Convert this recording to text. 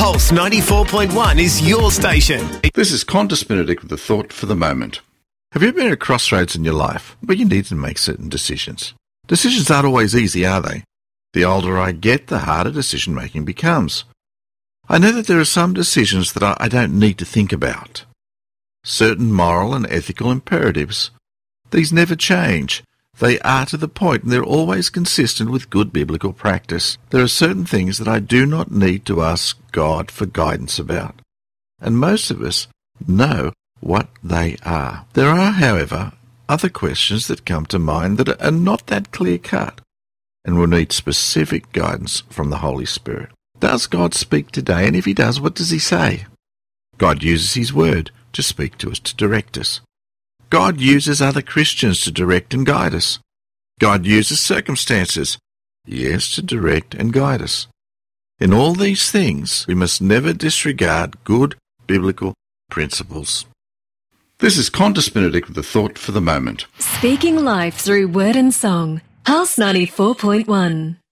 Pulse 94.1 is your station. This is Qantas Benedict with a thought for the moment. Have you been at a crossroads in your life where you need to make certain decisions? Decisions aren't always easy, are they? The older I get, the harder decision-making becomes. I know that there are some decisions that I don't need to think about. Certain moral and ethical imperatives. These never change. They are to the point and they're always consistent with good biblical practice. There are certain things that I do not need to ask God for guidance about. And most of us know what they are. There are, however, other questions that come to mind that are not that clear-cut and will need specific guidance from the Holy Spirit. Does God speak today? And if he does, what does he say? God uses his word to speak to us, to direct us. God uses other Christians to direct and guide us. God uses circumstances, yes, to direct and guide us. In all these things, we must never disregard good biblical principles. This is Qantas Benedict with a thought for the moment. Speaking life through word and song. Pulse 94.1.